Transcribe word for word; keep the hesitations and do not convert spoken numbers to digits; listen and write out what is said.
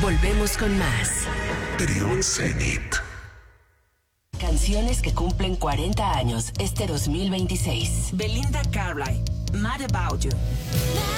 Volvemos con más. Trión Zenit. Canciones que cumplen cuarenta años este dos mil veintiséis. Belinda Carlisle, Mad About You.